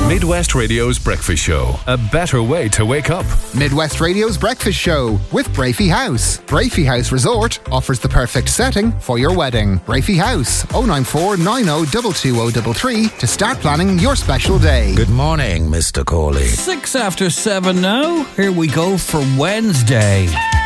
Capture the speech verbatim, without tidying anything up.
Midwest Radio's Breakfast Show. A better way to wake up. Midwest Radio's Breakfast Show with Brafey House. Brafey House Resort offers the perfect setting for your wedding. Brafey House, oh nine four nine oh two two oh three three to start planning your special day. Good morning, Mister Corley. Six after seven now. Here we go for Wednesday.